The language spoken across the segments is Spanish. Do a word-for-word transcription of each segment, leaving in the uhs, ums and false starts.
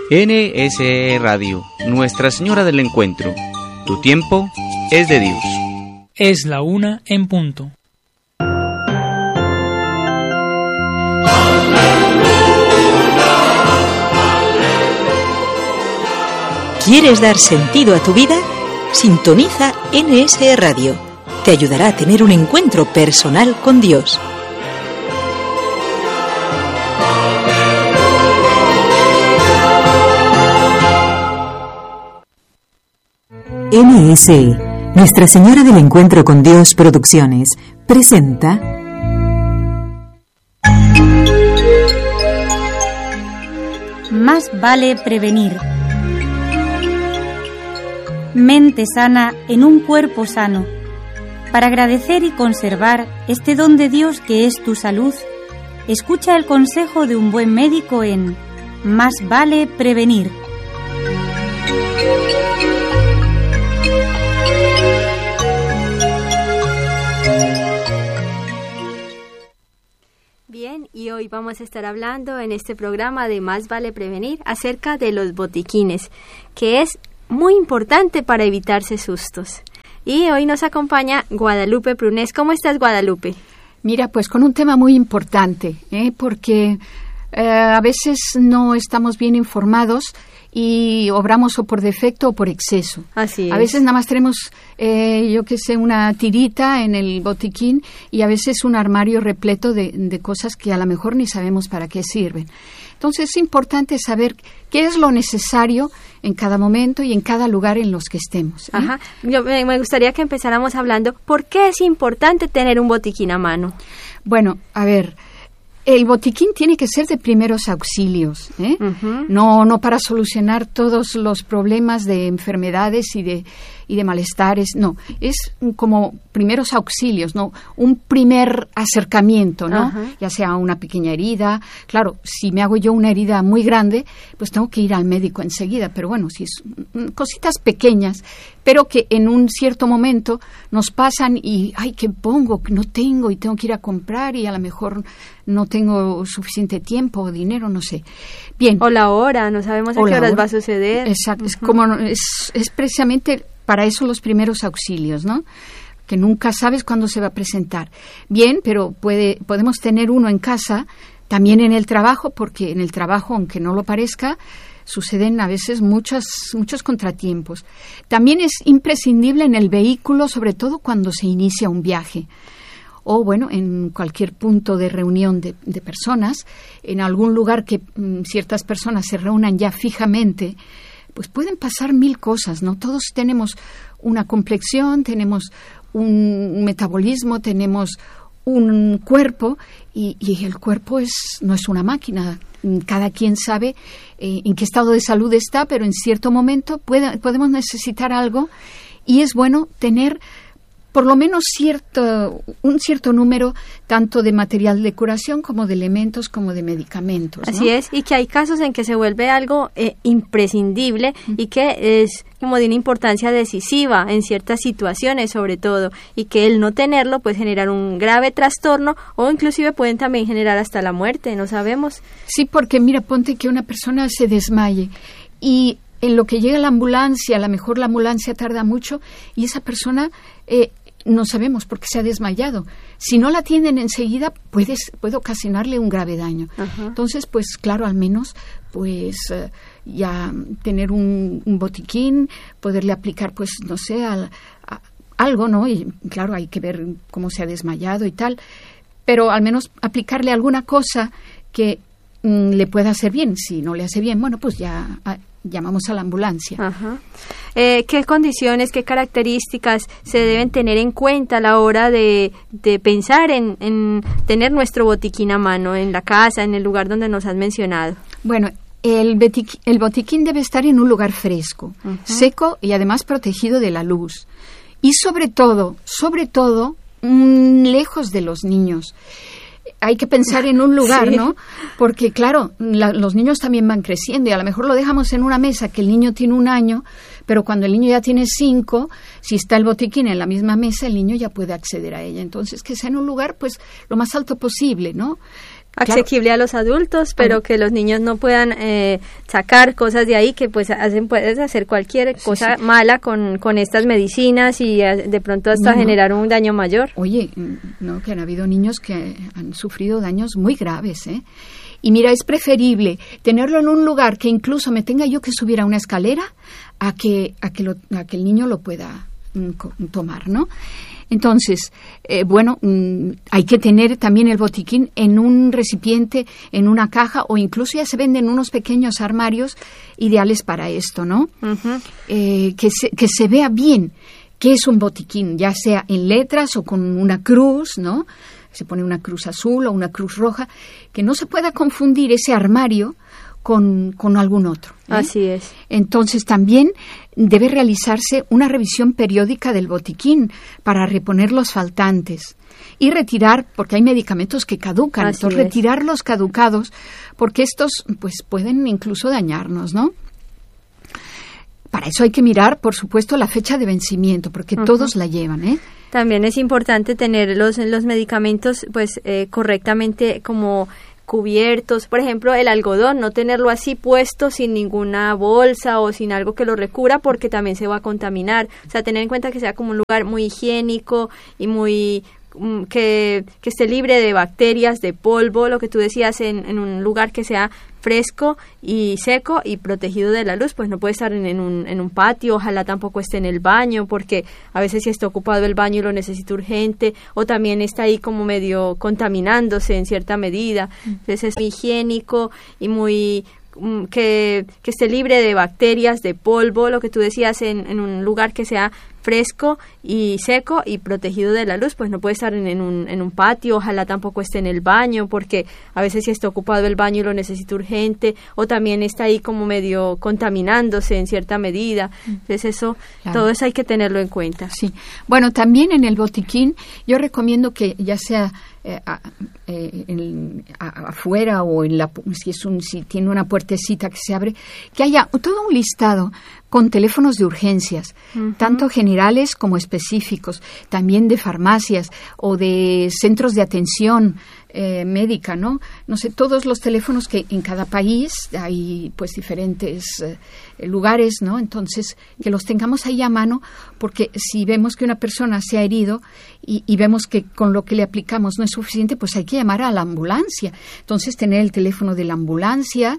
N S E Radio, Nuestra Señora del Encuentro. Tu tiempo es de Dios. Es la una en punto. ¿Quieres dar sentido a tu vida? Sintoniza N S E Radio. Te ayudará a tener un encuentro personal con Dios. N S E, Nuestra Señora del Encuentro con Dios Producciones, presenta Más vale prevenir. Mente sana en un cuerpo sano. Para agradecer y conservar este don de Dios que es tu salud, escucha el consejo de un buen médico en Más vale prevenir. Bien, y hoy vamos a estar hablando en este programa de Más vale prevenir acerca de los botiquines, que es muy importante para evitarse sustos. Y hoy nos acompaña Guadalupe Prunés. ¿Cómo estás, Guadalupe? Mira, pues con un tema muy importante, ¿eh? porque eh, a veces no estamos bien informados y obramos o por defecto o por exceso. Así es. A veces nada más tenemos, eh, yo qué sé, una tirita en el botiquín y a veces un armario repleto de, de cosas que a lo mejor ni sabemos para qué sirven. Entonces es importante saber qué es lo necesario en cada momento y en cada lugar en los que estemos, ¿eh? Ajá. Yo, me, me gustaría que empezáramos hablando por qué es importante tener un botiquín a mano. Bueno, a ver, el botiquín tiene que ser de primeros auxilios, ¿eh? Uh-huh. No, no para solucionar todos los problemas de enfermedades y de y de malestares, no, es como primeros auxilios, no, un primer acercamiento, ¿no? Uh-huh. Ya sea una pequeña herida, claro, si me hago yo una herida muy grande, pues tengo que ir al médico enseguida, pero bueno, si es cositas pequeñas, pero que en un cierto momento nos pasan y, ay, ¿qué pongo? No tengo y tengo que ir a comprar y a lo mejor no tengo suficiente tiempo o dinero, no sé. Bien. O la hora, no sabemos a qué horas va a suceder. Exacto, uh-huh. es como, es, es precisamente para eso los primeros auxilios, ¿no? Que nunca sabes cuándo se va a presentar. Bien, pero puede, podemos tener uno en casa, también en el trabajo, porque en el trabajo, aunque no lo parezca, suceden a veces muchos, muchos contratiempos. También es imprescindible en el vehículo, sobre todo cuando se inicia un viaje. O, bueno, en cualquier punto de reunión de, de personas, en algún lugar que mm, ciertas personas se reúnan ya fijamente, pues pueden pasar mil cosas, ¿no? Todos tenemos una complexión, tenemos un metabolismo, tenemos un cuerpo y, y el cuerpo es no es una máquina. Cada quien sabe eh, en qué estado de salud está, pero en cierto momento puede, podemos necesitar algo y es bueno tener por lo menos cierto, un cierto número tanto de material de curación como de elementos como de medicamentos, ¿no? Así es, y que hay casos en que se vuelve algo eh, imprescindible uh-huh. y que es como de una importancia decisiva en ciertas situaciones sobre todo, y que el no tenerlo puede generar un grave trastorno o inclusive pueden también generar hasta la muerte, no sabemos. Sí, porque mira, ponte que una persona se desmaye y en lo que llega la ambulancia, a lo mejor la ambulancia tarda mucho y esa persona eh, no sabemos por qué se ha desmayado. Si no la atienden enseguida, puede, puede ocasionarle un grave daño. Ajá. Entonces, pues claro, al menos pues uh, ya tener un, un botiquín, poderle aplicar, pues no sé, a, a, algo, ¿no? Y claro, hay que ver cómo se ha desmayado y tal, pero al menos aplicarle alguna cosa que mm, le pueda hacer bien. Si no le hace bien, bueno, pues ya a, llamamos a la ambulancia. Ajá. Eh, ¿Qué condiciones, qué características se deben tener en cuenta a la hora de, de pensar en, en tener nuestro botiquín a mano en la casa, en el lugar donde nos has mencionado? Bueno, el, betic- el botiquín debe estar en un lugar fresco, uh-huh. seco y además protegido de la luz. Y sobre todo, sobre todo, mmm, lejos de los niños. Hay que pensar en un lugar, sí. ¿no? Porque, claro, la, los niños también van creciendo y a lo mejor lo dejamos en una mesa que el niño tiene un año, pero cuando el niño ya tiene cinco, si está el botiquín en la misma mesa, el niño ya puede acceder a ella. Entonces, que sea en un lugar, pues, lo más alto posible, ¿no? asequible claro. a los adultos, pero que los niños no puedan eh, sacar cosas de ahí que pues hacen puedes hacer cualquier cosa sí, sí. mala con, con estas medicinas y de pronto hasta no, generar un daño mayor. Oye, no, que han habido niños que han sufrido daños muy graves, ¿eh? Y mira, es preferible tenerlo en un lugar que incluso me tenga yo que subir a una escalera a que a que, lo, a que el niño lo pueda mm, tomar, ¿no? Entonces, eh, bueno, mmm, hay que tener también el botiquín en un recipiente, en una caja, o incluso ya se venden unos pequeños armarios ideales para esto, ¿no? Uh-huh. Eh, que, se, que se vea bien qué es un botiquín, ya sea en letras o con una cruz, ¿no? Se pone una cruz azul o una cruz roja, que no se pueda confundir ese armario con, con algún otro, ¿eh? Así es. Entonces también debe realizarse una revisión periódica del botiquín para reponer los faltantes y retirar, porque hay medicamentos que caducan, Así entonces es. retirar los caducados, porque estos pues pueden incluso dañarnos, ¿no? Para eso hay que mirar, por supuesto, la fecha de vencimiento, porque uh-huh. todos la llevan, ¿eh? También es importante tener los, los medicamentos pues eh, correctamente como cubiertos, por ejemplo el algodón, no tenerlo así puesto sin ninguna bolsa o sin algo que lo recubra porque también se va a contaminar, o sea, tener en cuenta que sea como un lugar muy higiénico y muy que, que esté libre de bacterias, de polvo, lo que tú decías, en, en un lugar que sea fresco y seco y protegido de la luz, pues no puede estar en, en, un, en un patio, ojalá tampoco esté en el baño, porque a veces si está ocupado el baño y lo necesita urgente, o también está ahí como medio contaminándose en cierta medida, entonces es muy higiénico y muy... Que, que esté libre de bacterias, de polvo, lo que tú decías, en, en un lugar que sea fresco y seco y protegido de la luz, pues no puede estar en, en, un, en un patio, ojalá tampoco esté en el baño, porque a veces si está ocupado el baño y lo necesita urgente, o también está ahí como medio contaminándose en cierta medida, entonces eso, claro. todo eso hay que tenerlo en cuenta. Sí, bueno, también en el botiquín yo recomiendo que ya sea Eh, a, eh, en, a, afuera o en la si es un si tiene una puertecita que se abre, que haya todo un listado con teléfonos de urgencias, uh-huh. tanto generales como específicos, también de farmacias o de centros de atención eh, médica, ¿no? No sé, todos los teléfonos que en cada país hay pues diferentes eh, lugares, ¿no? Entonces, que los tengamos ahí a mano, porque si vemos que una persona se ha herido y, y vemos que con lo que le aplicamos no es suficiente, pues hay que llamar a la ambulancia. Entonces, tener el teléfono de la ambulancia,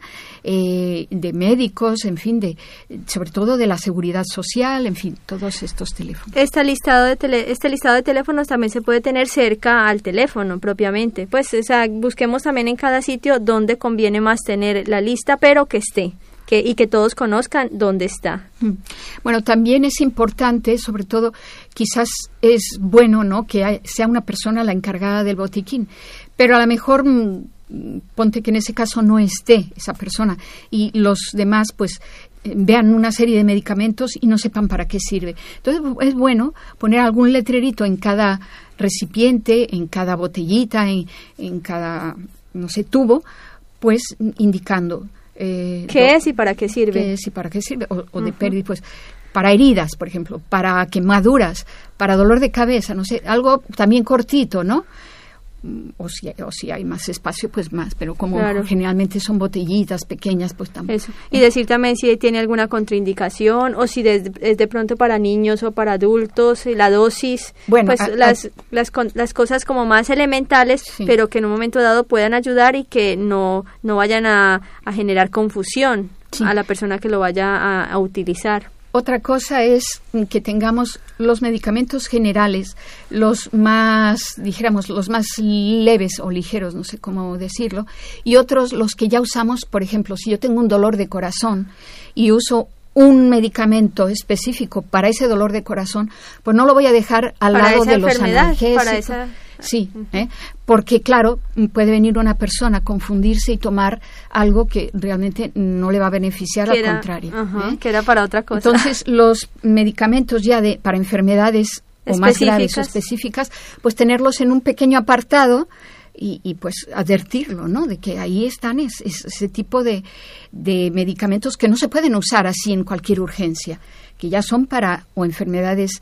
eh, de médicos, en fin, de sobre todo de la seguridad social, en fin, todos estos teléfonos. Este listado de tele, este listado de teléfonos también se puede tener cerca al teléfono propiamente. Pues, o sea, busquemos también en cada sitio donde conviene más tener la lista, pero que esté. Que, y que todos conozcan dónde está. Bueno, también es importante, sobre todo, quizás es bueno, ¿no?, que hay, sea una persona la encargada del botiquín, pero a lo mejor mmm, ponte que en ese caso no esté esa persona y los demás, pues, eh, vean una serie de medicamentos y no sepan para qué sirve. Entonces, es bueno poner algún letrerito en cada recipiente, en cada botellita, en, en cada, no sé, tubo, pues, indicando Eh, ¿Qué do, es y para qué sirve? ¿Qué es y para qué sirve? O, o uh-huh. de pérdida, pues, para heridas, por ejemplo, para quemaduras, para dolor de cabeza, no sé, algo también cortito, ¿no? O si, o si hay más espacio, pues más, pero como claro. generalmente son botellitas pequeñas, pues también. Eso. Y decir también si tiene alguna contraindicación o si de, es de pronto para niños o para adultos, la dosis, bueno, pues a, las, a, las, las cosas como más elementales, sí. pero que en un momento dado puedan ayudar y que no, no vayan a, a generar confusión sí. a la persona que lo vaya a, a utilizar. Otra cosa es que tengamos los medicamentos generales, los más, dijéramos, los más leves o ligeros, no sé cómo decirlo, y otros los que ya usamos, por ejemplo, si yo tengo un dolor de corazón y uso un medicamento específico para ese dolor de corazón, pues no lo voy a dejar al para lado de los analgésicos. Para esa... Sí, ¿eh? Porque claro, puede venir una persona a confundirse y tomar algo que realmente no le va a beneficiar, al contrario. Uh-huh, ¿eh? Que era para otra cosa. Entonces, los medicamentos ya de para enfermedades o más graves o específicas, pues tenerlos en un pequeño apartado y, y pues advertirlo, ¿no? De que ahí están es, es, ese tipo de, de medicamentos que no se pueden usar así en cualquier urgencia, que ya son para o enfermedades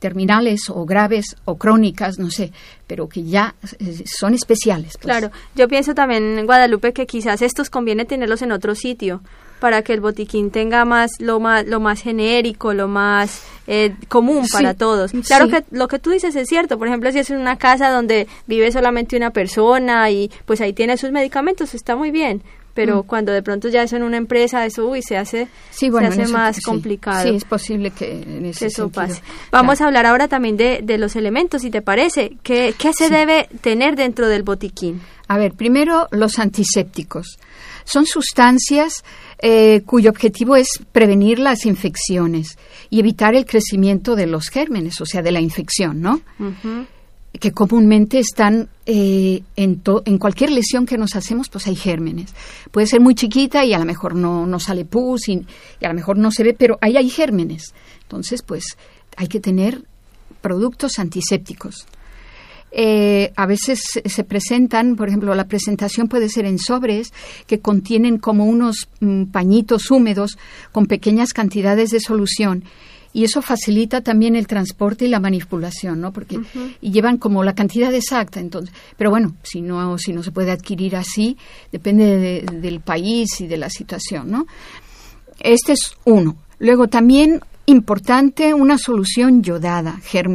terminales o graves o crónicas, no sé, pero que ya eh, son especiales. Pues. Claro, yo pienso también, Guadalupe, que quizás estos conviene tenerlos en otro sitio para que el botiquín tenga más lo más lo más genérico, lo más eh, común para sí, todos. Claro sí. que lo que tú dices es cierto. Por ejemplo, si es en una casa donde vive solamente una persona y pues ahí tiene sus medicamentos, está muy bien. Pero mm. cuando de pronto ya es en una empresa, eso uy, se hace, sí, bueno, se hace más sí, complicado. Sí, es posible que en ese que eso sentido, pase. Vamos claro. a hablar ahora también de, de los elementos, si te parece. ¿Qué, qué se sí. debe tener dentro del botiquín? A ver, primero los antisépticos. Son sustancias eh, cuyo objetivo es prevenir las infecciones y evitar el crecimiento de los gérmenes, o sea, de la infección, ¿no? Uh-huh. Que comúnmente están eh, en, to- en cualquier lesión que nos hacemos, pues hay gérmenes. Puede ser muy chiquita y a lo mejor no, no sale pus y, y a lo mejor no se ve, pero ahí hay gérmenes. Entonces, pues hay que tener productos antisépticos. Eh, a veces se presentan, por ejemplo, la presentación puede ser en sobres que contienen como unos mm, pañitos húmedos con pequeñas cantidades de solución. Y eso facilita también el transporte y la manipulación, ¿no? Porque uh-huh. y llevan como la cantidad exacta, entonces. Pero bueno, si no si no se puede adquirir así, depende de, del país y de la situación, ¿no? Este es uno. Luego también importante una solución yodada, germ